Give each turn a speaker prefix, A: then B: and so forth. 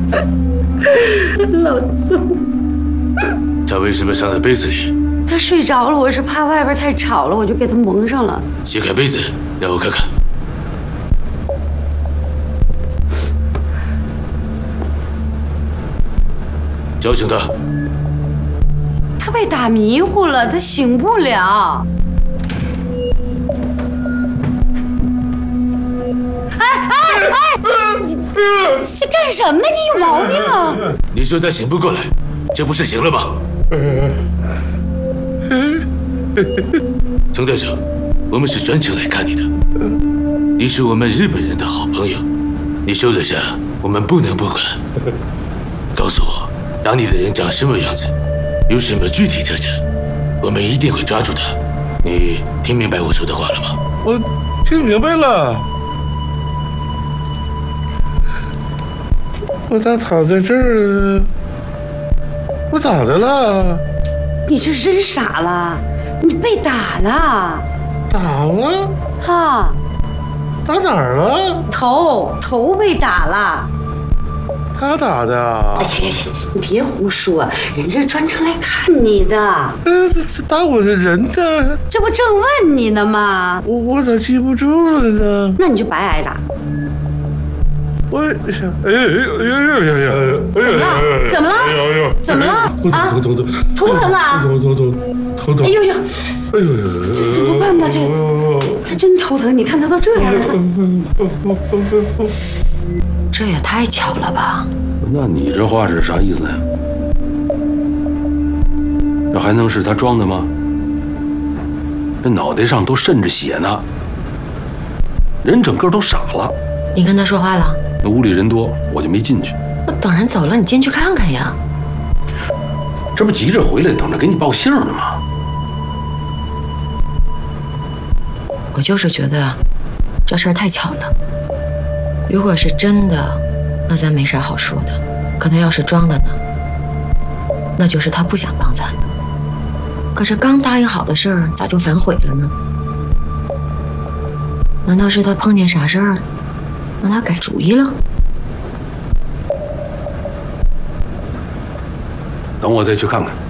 A: 老宋，
B: 他为什么上在杯子里？
A: 他睡着了，我是怕外边太吵了，我就给他蒙上了。
B: 掀开杯子，让我看看。叫醒他。
A: 他被打迷糊了，他醒不了。这干什么呢？你有毛病啊！
B: 你说他醒不过来，这不是醒了吗？曾队长，我们是专程来看你的。你是我们日本人的好朋友，你受了伤，我们不能不管。告诉我，打你的人长什么样子，有什么具体特征，我们一定会抓住他。你听明白我说的话了吗？
C: 我听明白了。我咋躺在这儿啊？我咋的了？
A: 你是真傻了，你被打了。
C: 打了？
A: 哈，
C: 打哪儿了？
A: 头被打了。
C: 他打的啊？
A: 哎呀，你别胡说，人家专程来看你的。
C: 打我的人呢？
A: 这不正问你呢吗？
C: 我咋记不住了呢？
A: 那你就白挨打。
C: 我想，哎呀！
A: 怎么了？怎么了？啊？头疼啊？
C: 头疼！
A: 哎呦呦！
C: 哎呦！
A: 这怎么办呢？这他真头疼，你看他都这样了。这也太巧了吧？
D: 那你这话是啥意思呀？这还能是他装的吗？这脑袋上都渗着血呢，人整个都傻了。
E: 你跟他说话了？
D: 那屋里人多，我就没进去。
E: 我等人走了，你进去看看呀。
D: 这不急着回来，等着给你报信呢吗？
E: 我就是觉得这事儿太巧了。如果是真的，那咱没啥好说的；可他要是装的呢，那就是他不想帮咱。可是刚答应好的事儿，咋就反悔了呢？难道是他碰见啥事儿，让他改主意了？
D: 等我再去看看。